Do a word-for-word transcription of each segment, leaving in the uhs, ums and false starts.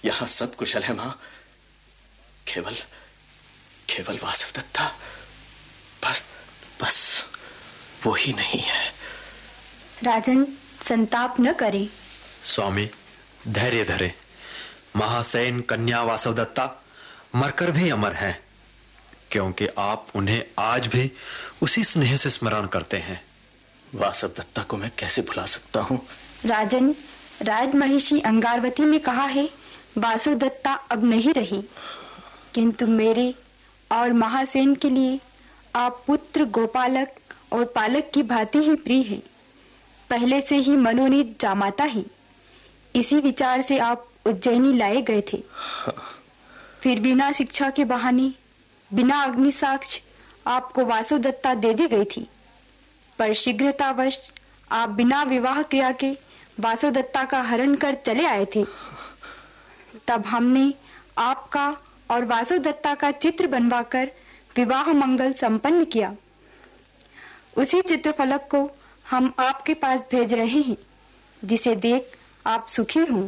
यहां सब कुशल है मां। केवल केवल वासवदत्ता बस बस वो ही नहीं है। राजन, संताप न करे। स्वामी, धैर्य धरे। महासेन कन्या वासवदत्ता मरकर भी अमर हैं, क्योंकि आप उन्हें आज भी उसी स्नेह से स्मरण करते हैं। वासवदत्ता को मैं कैसे भुला सकता हूँ? राजन, राजमहिषी अंगारवती ने कहा है वासवदत्ता अब नहीं रही, किंतु मेरे और महासेन के लिए आप पुत्र, गोपालक और पालक की भांति ही प्रिय है। पहले से ही मनोनीत जामाता ही। इसी विचार से आप उज्जैनी लाए गए थे। फिर बिना शिक्षा के बहाने, बिना अग्नि साक्ष्य आपको वासवदत्ता दे दी गई थी, पर शीघ्रतावश आप बिना विवाह क्रिया के वासवदत्ता का हरण कर चले आए थे। तब हमने आपका और वासवदत्ता का चित्र बनवाकर विवाह मंगल संपन्न किया। उसी चित्रफलक को हम आपके पास भेज रहे हैं, जिसे देख आप सुखी हों।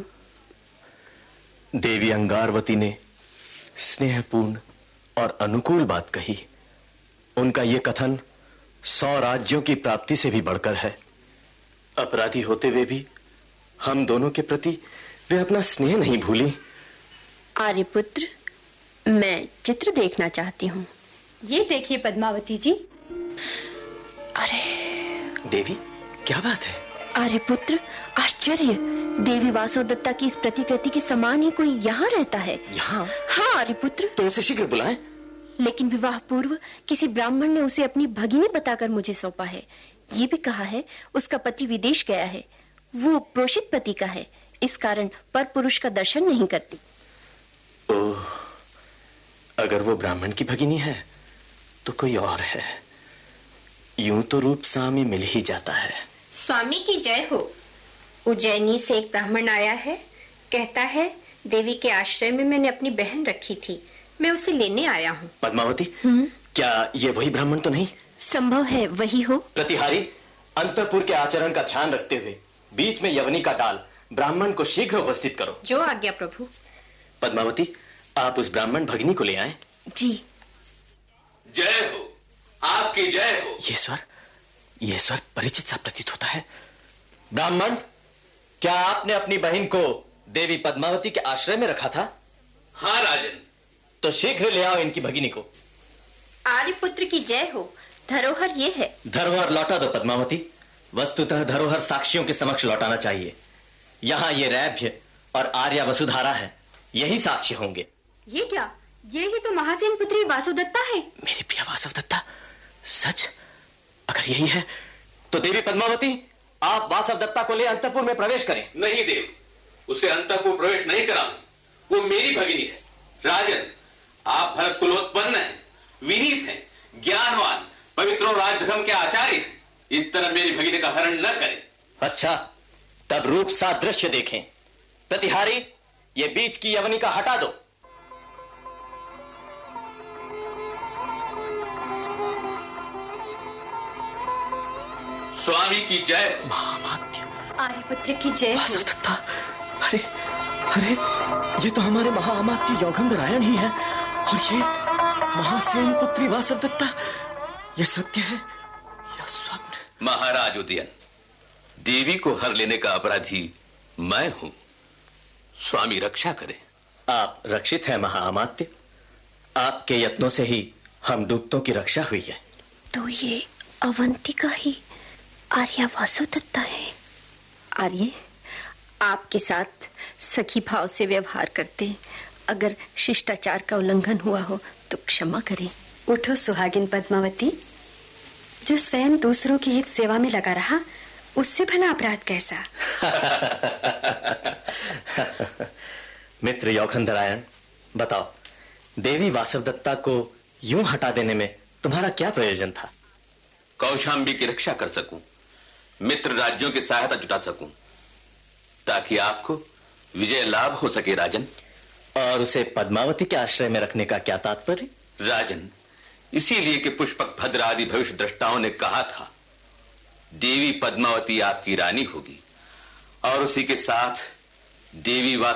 देवी अंगारवती ने स्नेहपूर्ण और अनुकूल बात कही। उनका यह कथन सौ राज्यों की प्राप्ति से भी बढ़कर है। अपराधी होते हुए भी हम दोनों के प्रति वे अपना स्नेह नहीं भूली। आर्यपुत्र, मैं चित्र देखना चाहती हूँ। ये देखिए पद्मावती जी। अरे देवी, क्या बात है? आर्यपुत्र, आश्चर्य! देवी वासवदत्ता की इस प्रतिकृति के समान ही कोई यहाँ रहता है। यहाँ? हाँ आर्यपुत्र। तो उसे शीघ्र बुलाएं। लेकिन विवाह पूर्व किसी ब्राह्मण ने उसे अपनी भगिनी बताकर मुझे सौंपा है। ये भी कहा है उसका पति विदेश गया है, वो प्रोषित पति का है, इस कारण पर पुरुष का दर्शन नहीं करती। ओह, अगर वो ब्राह्मण की भगिनी है तो कोई और है। यूं तो रूप सामी मिल ही जाता है। स्वामी की जय हो। उज्जैनी से एक ब्राह्मण आया है, कहता है देवी के आश्रय में मैंने अपनी बहन रखी थी, मैं उसे लेने आया हूँ। पद्मावती, क्या ये वही ब्राह्मण तो नहीं? संभव है वही हो। प्रतिहारी, अंतरपुर के आचरण का ध्यान रखते हुए बीच में यवनी का डाल ब्राह्मण को शीघ्र उपस्थित करो। जो आज्ञा प्रभु। पद्मावती, आप उस ब्राह्मण भगिनी को ले आए। जी। जय हो, आपकी जय हो। ये स्वर ये स्वर परिचित सा प्रतीत होता है। ब्राह्मण, क्या आपने अपनी बहन को देवी पद्मावती के आश्रय में रखा था? हाँ राजन। तो शीघ्र ले आओ इनकी भगिनी को। आर्यपुत्र की जय हो। धरोहर ये है। धरोहर लौटा दो पद्मावती। वस्तुतः धरोहर साक्षियों के समक्ष लौटाना चाहिए। यहाँ ये रैभ्य और आर्या वसुधारा है, यही साक्षी होंगे। ये क्या? ये ही तो महासेन पुत्री वासवदत्ता है। मेरी प्रिय वासवदत्ता? सच? अगर यही है तो देवी पद्मावती, आप वासवदत्ता को ले अंतपुर में प्रवेश करें। नहीं देव, उसे अंतपुर प्रवेश नहीं कराऊंगी, वो मेरी भगिनी है। राजन, आप भरत कुलोत्पन्न हैं, विनीत हैं, ज्ञानवान, पवित्रों राजधर्म के आचार्य हैं। इस तरह मेरी भगिनी का हरण न करें। अच्छा, तब रूप सादृश्य देखें। प्रतिहारी, ये बीच की यवनी का हटा दो। स्वामी की जय। महामात्य। आर्यपुत्र की जय हो। वासवदत्ता, अरे अरे ये तो हमारे महाअमात्य यौगंधरायण ही है। और ये महासेन पुत्री वासवदत्ता, ये सत्य है या स्वप्न? महाराज उदयन, देवी को हर लेने का अपराधी मैं हूं। स्वामी रक्षा करें। आप रक्षित हैं महाअमात्य। आपके यत्नों से ही हम डूबतों की रक्षा हुई है। तो ये अवंतिका ही आर्या वासवदत्ता है। आर्य, आपके साथ सखी भाव से व्यवहार करते, अगर शिष्टाचार का उल्लंघन हुआ हो तो क्षमा करें। उठो सुहागिन पद्मावती। जो स्वयं दूसरों की हित सेवा में लगा रहा, उससे भला अपराध कैसा? मित्र यौगंधरायण, बताओ, देवी वासवदत्ता को यूं हटा देने में तुम्हारा क्या प्रयोजन था? कौशाम्बी की रक्षा कर सकूं, मित्र राज्यों की सहायता जुटा सकूं, ताकि आपको विजय लाभ हो सके राजन। और उसे पद्मावती के आश्रय में रखने का क्या तात्पर्य? राजन, इसीलिए कि पुष्पक भद्र आदि भविष्य द्रष्टाओं ने कहा था देवी पद्मावती आपकी रानी होगी, और उसी के साथ देवी वास